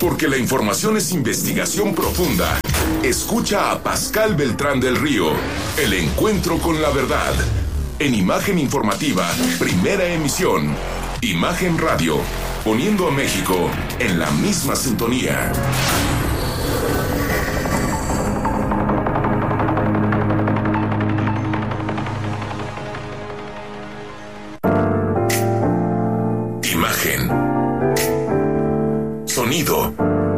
Porque la información es investigación profunda. Escucha a Pascal Beltrán del Río, El Encuentro con la Verdad. En Imagen Informativa, primera emisión. Imagen Radio, poniendo a México en la misma sintonía. Imagen. Sonido.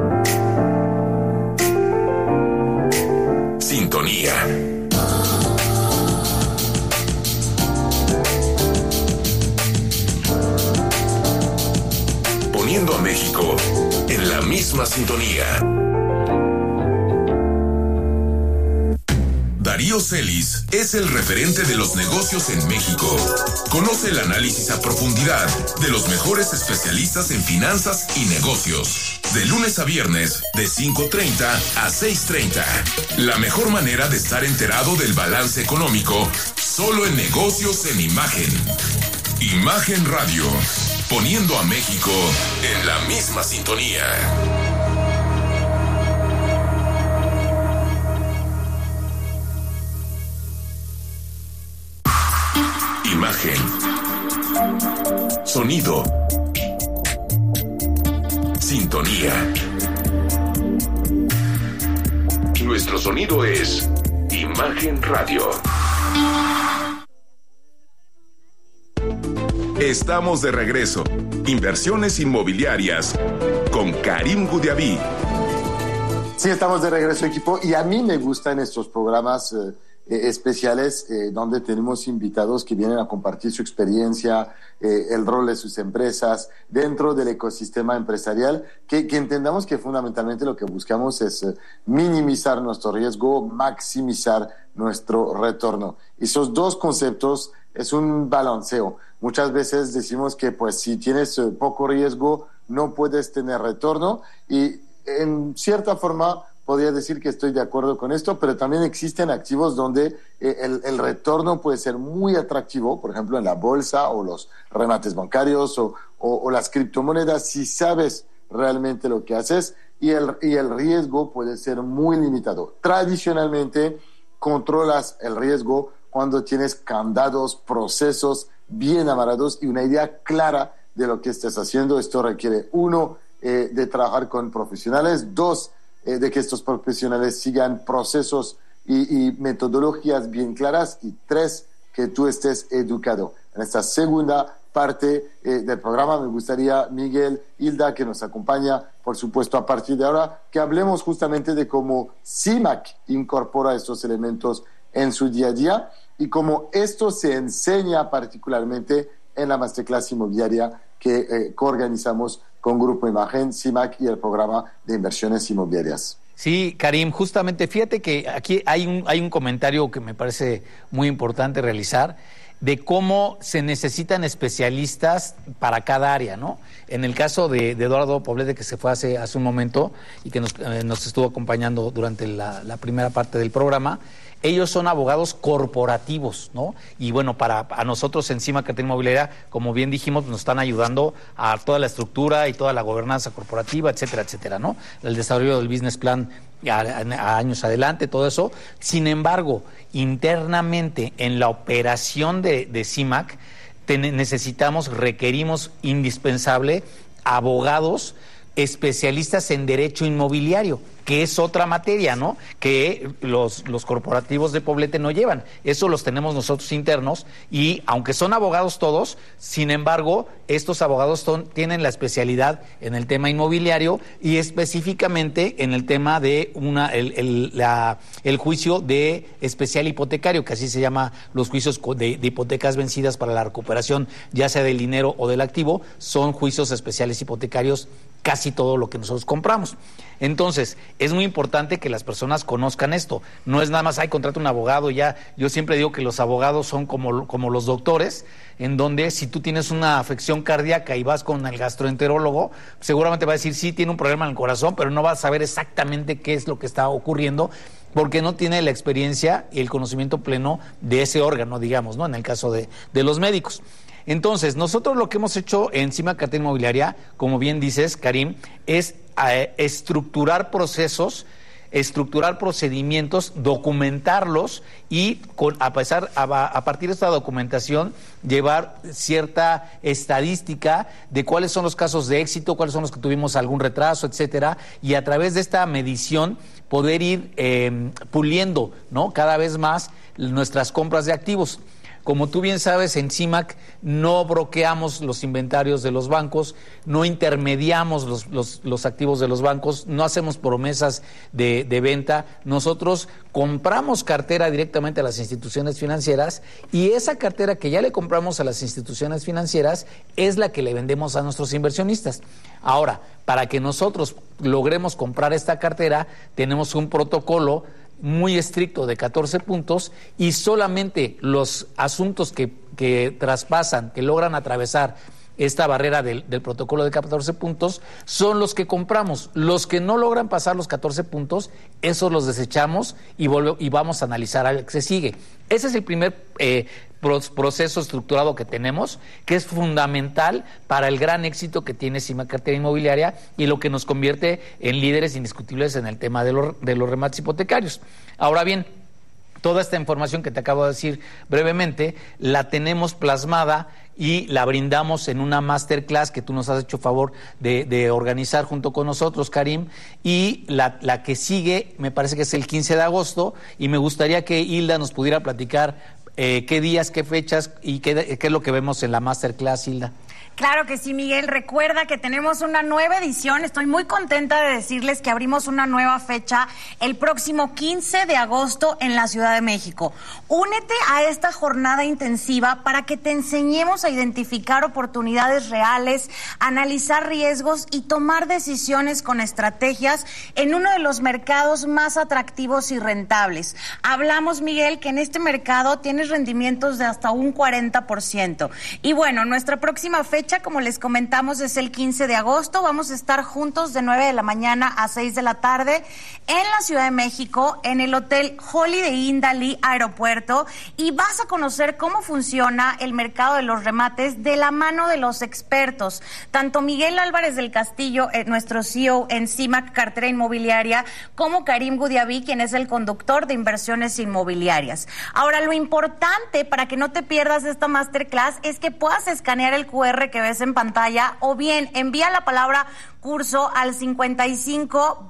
Sintonía. Poniendo a México en la misma sintonía. Darío Celis es el referente de los negocios en México. Conoce el análisis a profundidad de los mejores especialistas en finanzas y negocios. De lunes a viernes, de 5:30 a 6:30. La mejor manera de estar enterado del balance económico, solo en Negocios en Imagen. Imagen Radio, poniendo a México en la misma sintonía. Imagen. Sonido. Sintonía. Nuestro sonido es Imagen Radio. Estamos de regreso. Inversiones inmobiliarias con Karim Goudiaby. Sí, estamos de regreso, equipo, y a mí me gustan estos programas especiales donde tenemos invitados que vienen a compartir su experiencia, el rol de sus empresas dentro del ecosistema empresarial, que entendamos que fundamentalmente lo que buscamos es minimizar nuestro riesgo, maximizar nuestro retorno. Esos dos conceptos es un balanceo. Muchas veces decimos que pues si tienes poco riesgo no puedes tener retorno, y en cierta forma podría decir que estoy de acuerdo con esto, pero también existen activos donde el retorno puede ser muy atractivo, por ejemplo en la bolsa o los remates bancarios o las criptomonedas, si sabes realmente lo que haces, y el riesgo puede ser muy limitado. Tradicionalmente controlas el riesgo cuando tienes candados, procesos bien amarrados y una idea clara de lo que estás haciendo. Esto requiere, uno, de trabajar con profesionales, dos, de que estos profesionales sigan procesos y metodologías bien claras, y tres, que tú estés educado. En esta segunda parte del programa me gustaría, Miguel, Hilda, que nos acompaña, por supuesto, a partir de ahora, que hablemos justamente de cómo CIMAC incorpora estos elementos en su día a día y cómo esto se enseña particularmente en la Masterclass Inmobiliaria que coorganizamos con Grupo Imagen, CIMAC y el programa de inversiones inmobiliarias. Sí, Karim, justamente fíjate que aquí hay un comentario que me parece muy importante realizar, de cómo se necesitan especialistas para cada área, ¿no? En el caso de Eduardo Poblete, que se fue hace un momento y que nos estuvo acompañando durante la primera parte del programa, ellos son abogados corporativos, ¿no? Y bueno, a nosotros encima Cartera Inmobiliaria, como bien dijimos, nos están ayudando a toda la estructura y toda la gobernanza corporativa, etcétera, etcétera, ¿no? El desarrollo del business plan a años adelante, todo eso. Sin embargo, internamente en la operación de CIMAC requerimos indispensable abogados especialistas en derecho inmobiliario, que es otra materia, ¿no? Que los corporativos de Poblete no llevan. Eso los tenemos nosotros internos, y aunque son abogados todos, sin embargo, estos abogados tienen la especialidad en el tema inmobiliario y específicamente en el tema de el juicio de especial hipotecario, que así se llama los juicios de hipotecas vencidas para la recuperación, ya sea del dinero o del activo. Son juicios especiales hipotecarios casi todo lo que nosotros compramos. Entonces, es muy importante que las personas conozcan esto. No es nada más, contrata un abogado y ya. Yo siempre digo que los abogados son como los doctores, en donde si tú tienes una afección cardíaca y vas con el gastroenterólogo, seguramente va a decir, sí, tiene un problema en el corazón, pero no va a saber exactamente qué es lo que está ocurriendo, porque no tiene la experiencia y el conocimiento pleno de ese órgano, digamos, ¿no? En el caso de los médicos. Entonces, nosotros lo que hemos hecho en CIMAC Cartera Inmobiliaria, como bien dices, Karim, es estructurar procesos, estructurar procedimientos, documentarlos y a partir de esta documentación llevar cierta estadística de cuáles son los casos de éxito, cuáles son los que tuvimos algún retraso, etcétera, y a través de esta medición poder ir puliendo, ¿no?, cada vez más nuestras compras de activos. Como tú bien sabes, en CIMAC no broqueamos los inventarios de los bancos, no intermediamos los activos de los bancos, no hacemos promesas de venta. Nosotros compramos cartera directamente a las instituciones financieras y esa cartera que ya le compramos a las instituciones financieras es la que le vendemos a nuestros inversionistas. Ahora, para que nosotros logremos comprar esta cartera, tenemos un protocolo muy estricto de 14 puntos y solamente los asuntos que traspasan, que logran atravesar esta barrera del protocolo de 14 puntos son los que compramos. Los que no logran pasar los 14 puntos, esos los desechamos y vamos a analizar al que se sigue. Ese es el primer proceso estructurado que tenemos, que es fundamental para el gran éxito que tiene CIMAC Cartera Inmobiliaria y lo que nos convierte en líderes indiscutibles en el tema de los remates hipotecarios. Ahora bien, toda esta información que te acabo de decir brevemente, la tenemos plasmada y la brindamos en una masterclass que tú nos has hecho favor de organizar junto con nosotros, Karim, y la que sigue me parece que es el 15 de agosto y me gustaría que Hilda nos pudiera platicar qué días, qué fechas y qué es lo que vemos en la masterclass, Hilda. Claro que sí, Miguel. Recuerda que tenemos una nueva edición. Estoy muy contenta de decirles que abrimos una nueva fecha el próximo 15 de agosto en la Ciudad de México. Únete a esta jornada intensiva para que te enseñemos a identificar oportunidades reales, analizar riesgos y tomar decisiones con estrategias en uno de los mercados más atractivos y rentables. Hablamos, Miguel, que en este mercado tienes rendimientos de hasta un 40%. Y bueno, nuestra próxima fecha, como les comentamos, es el 15 de agosto. Vamos a estar juntos de 9 de la mañana a 6 de la tarde en la Ciudad de México, en el Hotel Holiday Inn Dalí Aeropuerto, y vas a conocer cómo funciona el mercado de los remates de la mano de los expertos. Tanto Miguel Álvarez del Castillo, nuestro CEO en CIMAC Cartera Inmobiliaria, como Karim Gudiabi, quien es el conductor de inversiones inmobiliarias. Ahora, lo importante para que no te pierdas esta masterclass es que puedas escanear el QR que ves en pantalla o bien envía la palabra curso al 55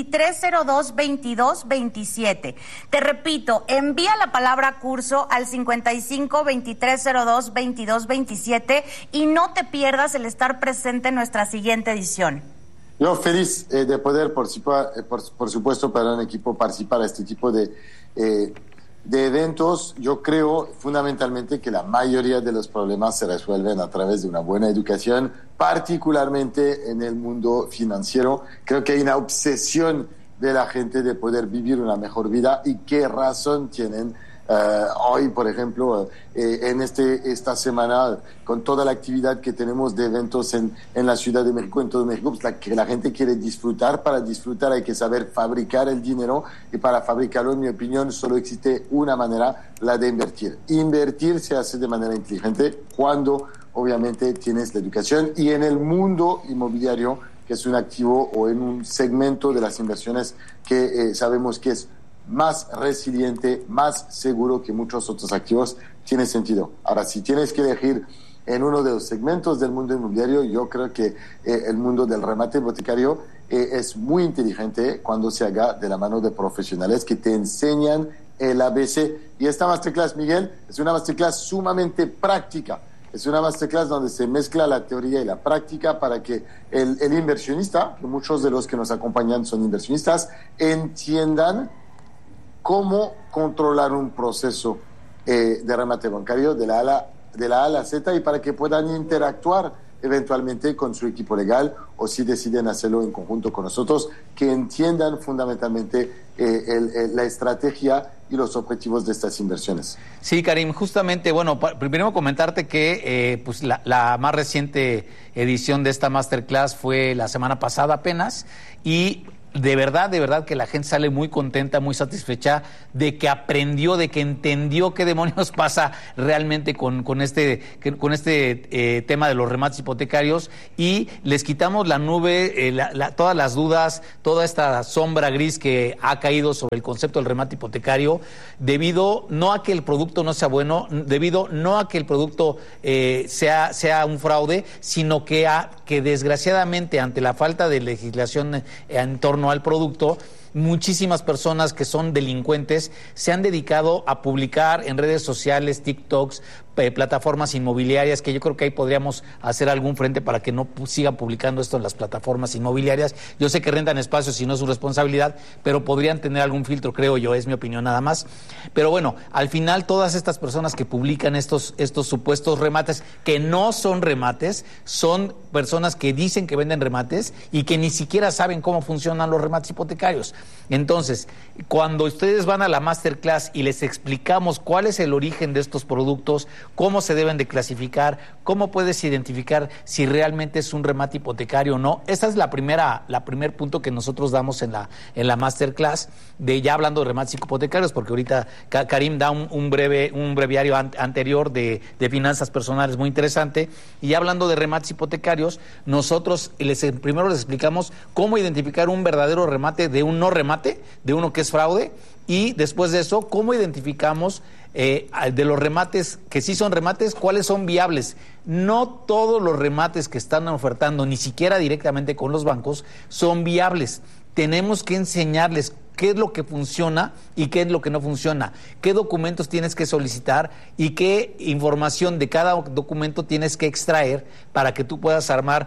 2302 22 27. Te repito, envía la palabra curso al 55 2302 22 27 y no te pierdas el estar presente en nuestra siguiente edición. Yo feliz de poder, por supuesto, para un equipo participar a este tipo de eventos. Yo creo fundamentalmente que la mayoría de los problemas se resuelven a través de una buena educación, particularmente en el mundo financiero. Creo que hay una obsesión de la gente de poder vivir una mejor vida y qué razón tienen. Hoy, por ejemplo, en esta semana, con toda la actividad que tenemos de eventos en la Ciudad de México, en todo México, pues que la gente quiere disfrutar. Para disfrutar hay que saber fabricar el dinero y para fabricarlo, en mi opinión, solo existe una manera, la de invertir. Invertir se hace de manera inteligente cuando, obviamente, tienes la educación y en el mundo inmobiliario, que es un activo o en un segmento de las inversiones que sabemos que es más resiliente, más seguro que muchos otros activos, tiene sentido. Ahora, si tienes que elegir en uno de los segmentos del mundo inmobiliario, yo creo que el mundo del remate hipotecario es muy inteligente cuando se haga de la mano de profesionales que te enseñan el ABC. Y esta masterclass, Miguel, es una masterclass sumamente práctica. Es una masterclass donde se mezcla la teoría y la práctica para que el inversionista, que muchos de los que nos acompañan son inversionistas, entiendan cómo controlar un proceso de remate bancario de la A a la Z y para que puedan interactuar eventualmente con su equipo legal o si deciden hacerlo en conjunto con nosotros, que entiendan fundamentalmente la estrategia y los objetivos de estas inversiones. Sí, Karim, justamente, bueno, primero comentarte que pues la más reciente edición de esta masterclass fue la semana pasada apenas y de verdad que la gente sale muy contenta, muy satisfecha de que aprendió, de que entendió qué demonios pasa realmente con este tema de los remates hipotecarios, y les quitamos la nube, todas las dudas, toda esta sombra gris que ha caído sobre el concepto del remate hipotecario, debido no a que el producto no sea bueno, debido no a que el producto sea un fraude, sino que desgraciadamente, ante la falta de legislación en torno al producto, muchísimas personas que son delincuentes se han dedicado a publicar en redes sociales, TikToks, plataformas inmobiliarias, que yo creo que ahí podríamos hacer algún frente para que no sigan publicando esto en las plataformas inmobiliarias. Yo sé que rentan espacios y no es su responsabilidad, pero podrían tener algún filtro, creo yo, es mi opinión nada más. Pero bueno, al final todas estas personas que publican estos supuestos remates, que no son remates, son personas que dicen que venden remates y que ni siquiera saben cómo funcionan los remates hipotecarios. Entonces, cuando ustedes van a la masterclass y les explicamos cuál es el origen de estos productos, cómo se deben de clasificar, cómo puedes identificar si realmente es un remate hipotecario o no. Esa es la primer punto que nosotros damos en la masterclass, ya hablando de remates hipotecarios, porque ahorita Karim da un breviario anterior de finanzas personales muy interesante, y ya hablando de remates hipotecarios, nosotros primero les explicamos cómo identificar un verdadero remate de un no remate, de uno que es fraude, y después de eso, cómo identificamos de los remates que sí son remates, cuáles son viables. No todos los remates que están ofertando, ni siquiera directamente con los bancos, son viables. Tenemos que enseñarles qué es lo que funciona y qué es lo que no funciona, qué documentos tienes que solicitar y qué información de cada documento tienes que extraer para que tú puedas armar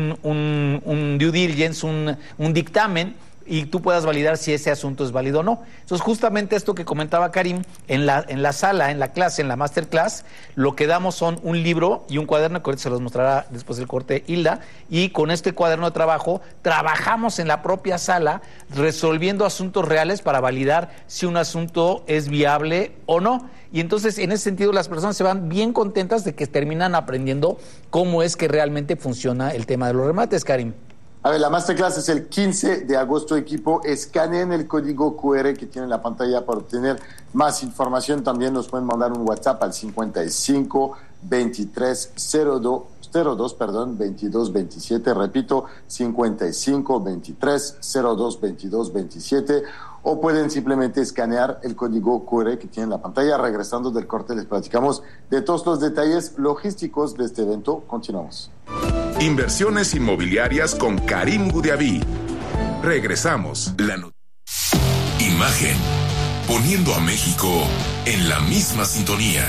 un due diligence, un dictamen, y tú puedas validar si ese asunto es válido o no. Entonces, justamente esto que comentaba Karim, en la sala, en la clase, en la masterclass, lo que damos son un libro y un cuaderno, que ahorita se los mostrará después del corte Hilda, y con este cuaderno de trabajo trabajamos en la propia sala resolviendo asuntos reales para validar si un asunto es viable o no. Y entonces, en ese sentido, las personas se van bien contentas de que terminan aprendiendo cómo es que realmente funciona el tema de los remates, Karim. A ver, la masterclass es el 15 de agosto, equipo. Escaneen el código QR que tiene en la pantalla para obtener más información. También nos pueden mandar un WhatsApp al 55 23 02 22 27. Repito, 55 23 02 22 27. O pueden simplemente escanear el código QR que tiene en la pantalla. Regresando del corte, les platicamos de todos los detalles logísticos de este evento. Continuamos. Inversiones inmobiliarias con Karim Goudiaby. Regresamos. Imagen. Poniendo a México en la misma sintonía.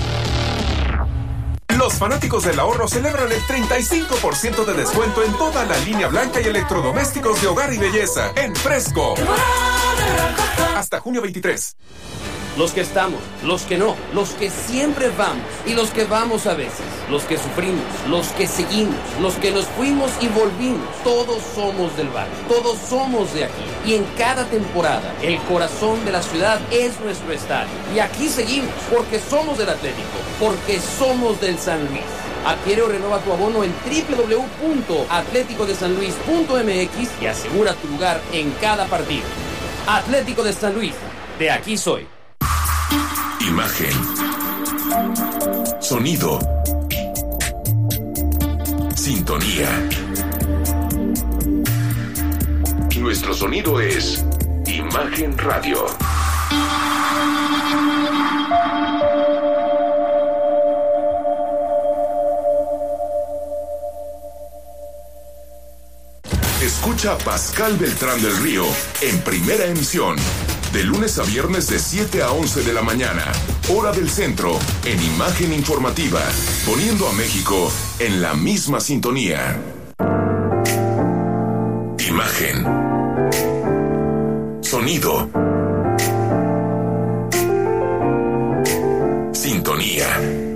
Los fanáticos del ahorro celebran el 35% de descuento en toda la línea blanca y electrodomésticos de hogar y belleza en Fresco. Hasta junio 23. Los que estamos, los que no, los que siempre vamos y los que vamos a veces, los que sufrimos, los que seguimos, los que nos fuimos y volvimos, todos somos del barrio, todos somos de aquí. Y en cada temporada, el corazón de la ciudad es nuestro estadio. Y aquí seguimos, porque somos del Atlético, porque somos del San Luis. Adquiere o renueva tu abono en www.atleticodesanluis.mx y asegura tu lugar en cada partido. Atlético de San Luis, de aquí soy. Imagen. Sonido. Sintonía. Nuestro sonido es Imagen Radio. Escucha a Pascal Beltrán del Río en Primera Emisión, de lunes a viernes de 7 a 11 de la mañana, hora del centro, en Imagen Informativa, poniendo a México en la misma sintonía. Imagen. Sonido. Sintonía.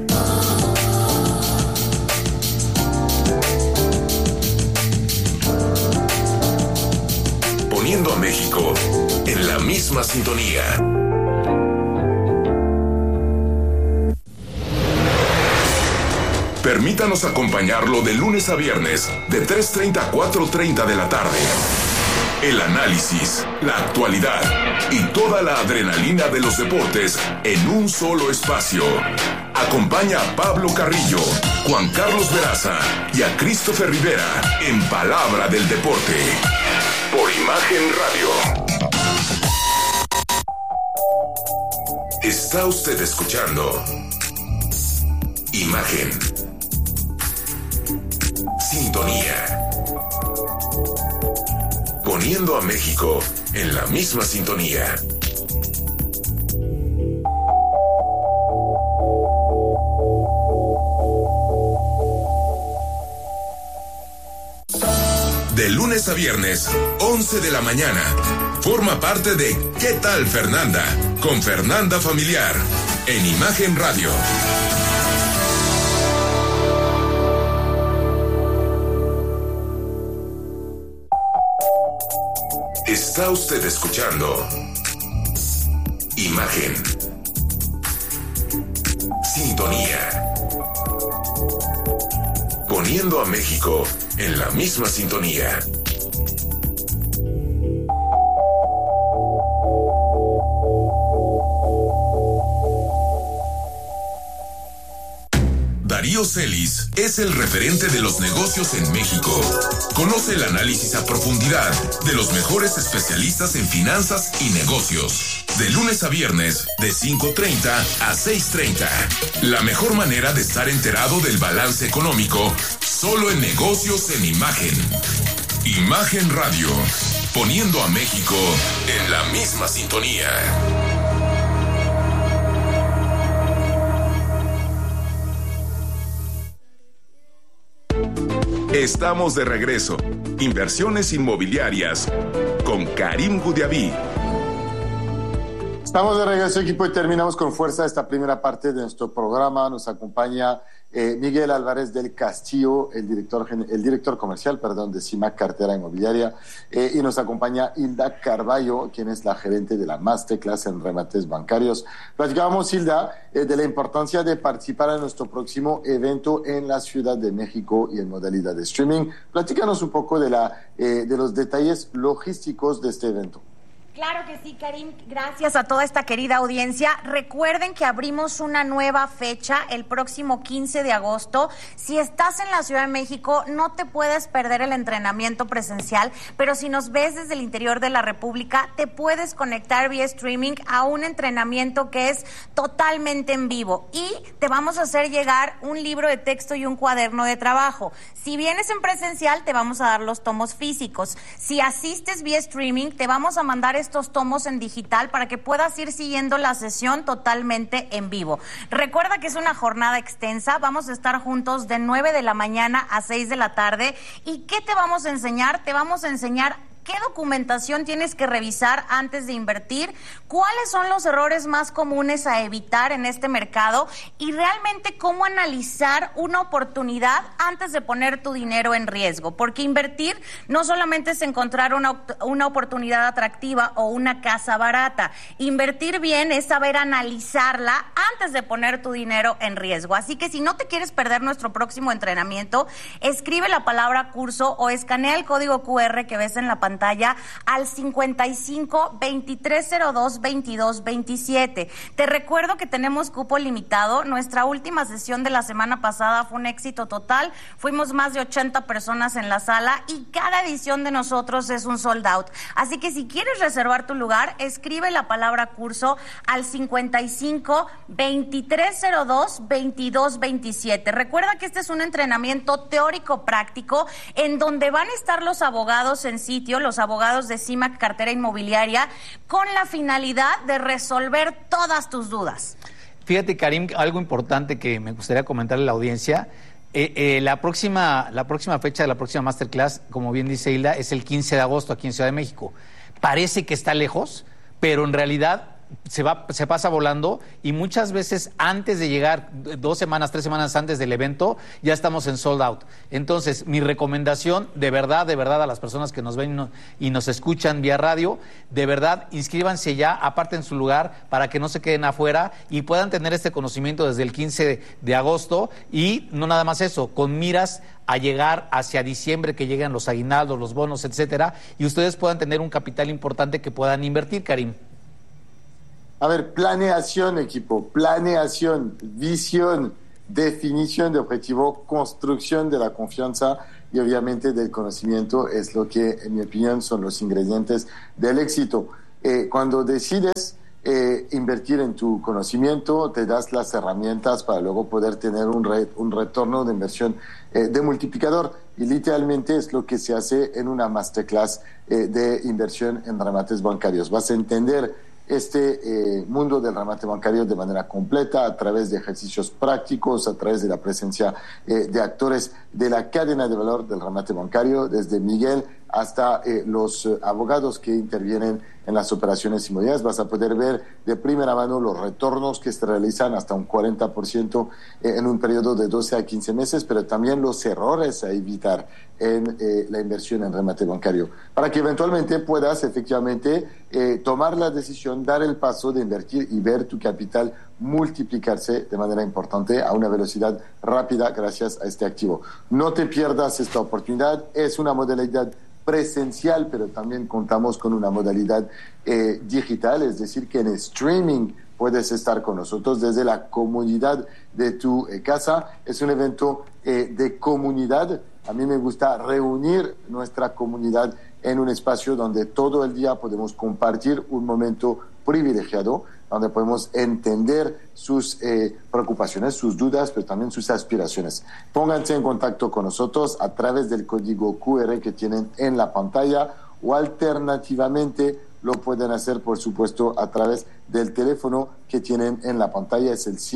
Poniendo a México en la misma sintonía. Permítanos acompañarlo de lunes a viernes, de 3:30 a 4:30 de la tarde. el análisis, la actualidad y toda la adrenalina de los deportes en un solo espacio. Acompaña a Pablo Carrillo, Juan Carlos Veraza y a Christopher Rivera en Palabra del Deporte por Imagen Radio. Está usted escuchando Imagen. Sintonía. Poniendo a México en la misma sintonía. De lunes a viernes, 11 de la mañana. Forma parte de ¿Qué tal, Fernanda? Con Fernanda Familiar, en Imagen Radio. Está usted escuchando Imagen. Sintonía. Poniendo a México en la misma sintonía. Darío Celis es el referente de los negocios en México. Conoce el análisis a profundidad de los mejores especialistas en finanzas y negocios. De lunes a viernes, de 5:30 a 6:30. La mejor manera de estar enterado del balance económico, solo en Negocios en Imagen. Imagen Radio, poniendo a México en la misma sintonía. Estamos de regreso. Inversiones inmobiliarias con Karim Goudiaby. Estamos de regreso, equipo, y terminamos con fuerza esta primera parte de nuestro programa. Nos acompaña Miguel Álvarez del Castillo, el director comercial, de CIMAC Cartera Inmobiliaria, y nos acompaña Hilda Carballo, quien es la gerente de la Masterclass en remates bancarios. Platicábamos, Hilda, de la importancia de participar en nuestro próximo evento en la Ciudad de México y en modalidad de streaming. Platícanos un poco de los detalles logísticos de este evento. Claro que sí, Karim. Gracias a toda esta querida audiencia. Recuerden que abrimos una nueva fecha el próximo 15 de agosto. Si estás en la Ciudad de México, no te puedes perder el entrenamiento presencial, pero si nos ves desde el interior de la República, te puedes conectar vía streaming a un entrenamiento que es totalmente en vivo y te vamos a hacer llegar un libro de texto y un cuaderno de trabajo. Si vienes en presencial, te vamos a dar los tomos físicos. Si asistes vía streaming, te vamos a mandar estos tomos en digital para que puedas ir siguiendo la sesión totalmente en vivo. Recuerda que es una jornada extensa, vamos a estar juntos de 9 de la mañana a 6 de la tarde. ¿Y qué te vamos a enseñar? Te vamos a enseñar qué documentación tienes que revisar antes de invertir, cuáles son los errores más comunes a evitar en este mercado y realmente cómo analizar una oportunidad antes de poner tu dinero en riesgo, porque invertir no solamente es encontrar una oportunidad atractiva o una casa barata, invertir bien es saber analizarla antes de poner tu dinero en riesgo. Así que si no te quieres perder nuestro próximo entrenamiento, escribe la palabra curso o escanea el código QR que ves en la pantalla al 55 2302 22 27. Te recuerdo que tenemos cupo limitado. Nuestra última sesión de la semana pasada fue un éxito total. Fuimos más de 80 personas en la sala y cada edición de nosotros es un sold out. Así que si quieres reservar tu lugar, escribe la palabra curso al 55 2302 22 27. Recuerda que este es un entrenamiento teórico práctico en donde van a estar los abogados en sitio, los abogados de CIMAC Cartera Inmobiliaria, con la finalidad de resolver todas tus dudas. Fíjate, Karim, algo importante que me gustaría comentarle a la audiencia. La próxima fecha de la próxima Masterclass, como bien dice Hilda, es el 15 de agosto aquí en Ciudad de México. Parece que está lejos, pero en realidad se pasa volando y muchas veces antes de llegar, 2 semanas, 3 semanas antes del evento, ya estamos en sold out. Entonces, mi recomendación, de verdad, a las personas que nos ven y nos escuchan vía radio, de verdad, inscríbanse ya, aparten su lugar para que no se queden afuera y puedan tener este conocimiento desde el 15 de agosto y no nada más eso, con miras a llegar hacia diciembre, que lleguen los aguinaldos, los bonos, etcétera, y ustedes puedan tener un capital importante que puedan invertir, Karim. A ver, planeación, equipo, planeación, visión, definición de objetivo, construcción de la confianza y obviamente del conocimiento es lo que, en mi opinión, son los ingredientes del éxito. Cuando decides invertir en tu conocimiento, te das las herramientas para luego poder tener un retorno de inversión de multiplicador, y literalmente es lo que se hace en una masterclass de inversión en remates bancarios. Vas a entender este mundo del remate bancario de manera completa a través de ejercicios prácticos, a través de la presencia de actores de la cadena de valor del remate bancario, desde Miguel hasta los abogados que intervienen en las operaciones inmobiliarias. Vas a poder ver de primera mano los retornos que se realizan hasta un 40% en un periodo de 12 a 15 meses, pero también los errores a evitar en la inversión en remate bancario, para que eventualmente puedas efectivamente tomar la decisión, dar el paso de invertir y ver tu capital multiplicarse de manera importante a una velocidad rápida gracias a este activo. No te pierdas esta oportunidad, es una modalidad presencial, pero también contamos con una modalidad digital, es decir, que en streaming puedes estar con nosotros desde la comodidad de tu casa. Es un evento de comunidad. A mí me gusta reunir nuestra comunidad en un espacio donde todo el día podemos compartir un momento privilegiado, donde podemos entender sus preocupaciones, sus dudas, pero también sus aspiraciones. Pónganse en contacto con nosotros a través del código QR que tienen en la pantalla, o alternativamente lo pueden hacer, por supuesto, a través del teléfono que tienen en la pantalla. Es el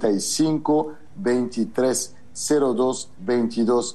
55 23 02 22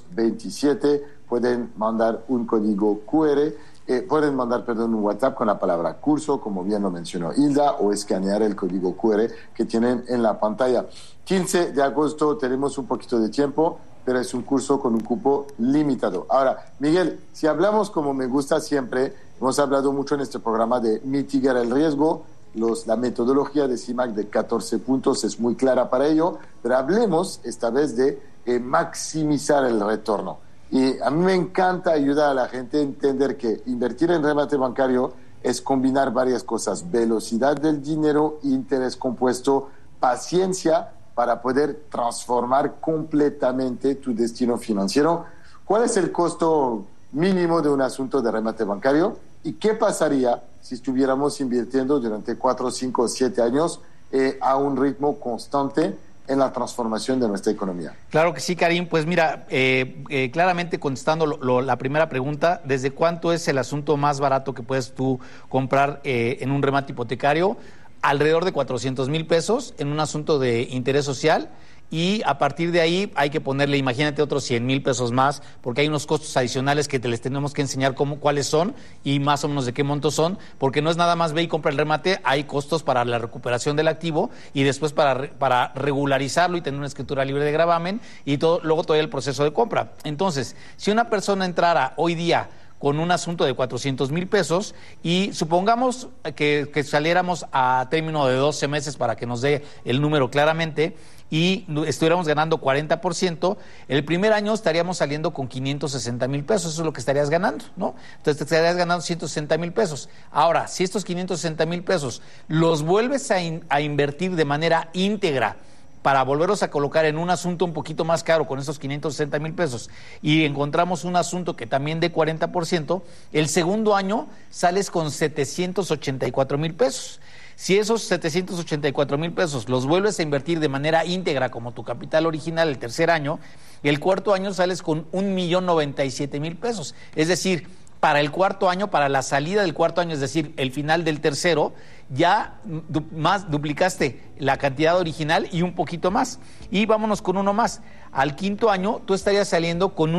27. Pueden mandar un código QR, pueden mandar, un WhatsApp con la palabra curso, como bien lo mencionó Hilda, o escanear el código QR que tienen en la pantalla. 15 de agosto tenemos un poquito de tiempo, pero es un curso con un cupo limitado. Ahora, Miguel, si hablamos, como me gusta siempre, hemos hablado mucho en este programa de mitigar el riesgo. La metodología de CIMAC de 14 puntos es muy clara para ello, pero hablemos esta vez de maximizar el retorno. Y a mí me encanta ayudar a la gente a entender que invertir en remate bancario es combinar varias cosas: velocidad del dinero, interés compuesto, paciencia, para poder transformar completamente tu destino financiero. ¿Cuál es el costo mínimo de un asunto de remate bancario? ¿Y qué pasaría si estuviéramos invirtiendo durante 4, 5, 7 años a un ritmo constante en la transformación de nuestra economía? Claro que sí, Karim. Pues mira, claramente contestando la primera pregunta, ¿desde cuánto es el asunto más barato que puedes tú comprar en un remate hipotecario? Alrededor de 400,000 pesos en un asunto de interés social, y a partir de ahí hay que ponerle, imagínate, otros 100,000 pesos más, porque hay unos costos adicionales que les tenemos que enseñar cuáles son y más o menos de qué montos son, porque no es nada más ve y compra el remate, hay costos para la recuperación del activo y después para regularizarlo y tener una escritura libre de gravamen y luego todo el proceso de compra. Entonces, si una persona entrara hoy día con un asunto de 400,000 pesos y supongamos que saliéramos a término de 12 meses para que nos dé el número claramente y estuviéramos ganando 40%, el primer año estaríamos saliendo con 560,000 pesos, eso es lo que estarías ganando, ¿no? Entonces te estarías ganando 160,000 pesos. Ahora, si estos 560,000 pesos los vuelves a invertir de manera íntegra para volverlos a colocar en un asunto un poquito más caro con esos 560,000 pesos y encontramos un asunto que también dé 40%, el segundo año sales con 784,000 pesos. Si esos 784,000 pesos los vuelves a invertir de manera íntegra como tu capital original el tercer año, el cuarto año sales con 1,097,000 pesos. Es decir, para el cuarto año, para la salida del cuarto año, es decir, el final del tercero, ya duplicaste la cantidad original y un poquito más. Y vámonos con uno más. Al quinto año, tú estarías saliendo con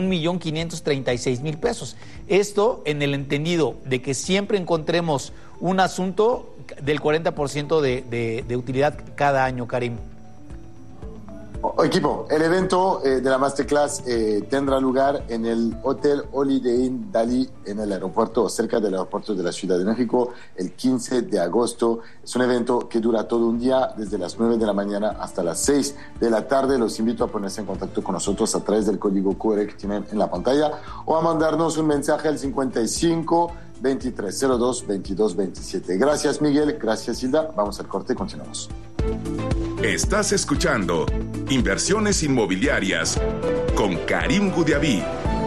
1,536,000 pesos. Esto en el entendido de que siempre encontremos un asunto del 40% de utilidad cada año, Karim. Equipo, el evento de la Masterclass tendrá lugar en el Hotel Holiday Inn Dali, en el aeropuerto, cerca del aeropuerto de la Ciudad de México, el 15 de agosto. Es un evento que dura todo un día, desde las 9 de la mañana hasta las 6 de la tarde. Los invito a ponerse en contacto con nosotros a través del código QR que tienen en la pantalla o a mandarnos un mensaje al 55 2302 2227. Gracias, Miguel. Gracias, Hilda. Vamos al corte y continuamos. Estás escuchando Inversiones Inmobiliarias con Karim Goudiaby.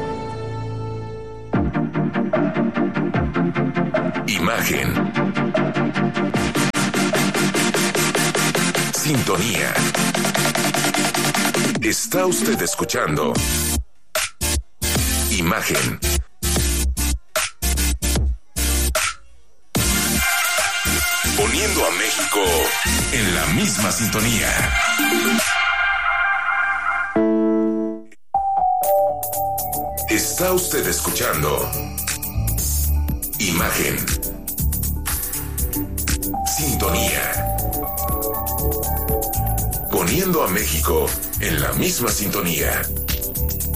Imagen. Sintonía. Está usted escuchando Imagen. Poniendo a México en la misma sintonía. Está usted escuchando Imagen. Sintonía. Poniendo a México en la misma sintonía.